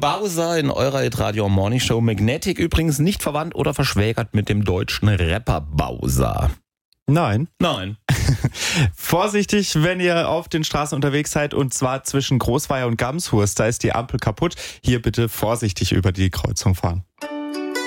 Bowser in eurer Hitradio Morning Show. Magnetic übrigens nicht verwandt oder verschwägert mit dem deutschen Rapper Bowser. Nein. Vorsichtig, wenn ihr auf den Straßen unterwegs seid, und zwar zwischen Großweier und Gamshurst. Da ist die Ampel kaputt. Hier bitte vorsichtig über die Kreuzung fahren.